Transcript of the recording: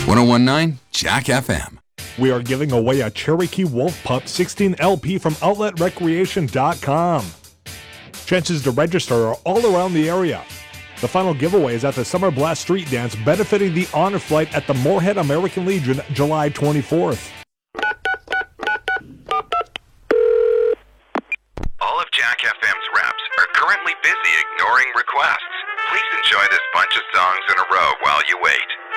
1019 Jack FM. We are giving away a Cherokee Wolf Pup 16 LP from OutletRecreation.com. Chances to register are all around the area. The final giveaway is at the Summer Blast Street Dance benefiting the Honor Flight at the Moorhead American Legion, July 24th. All of Jack FM's reps are currently busy ignoring requests. Please enjoy this bunch of songs in a row while you wait.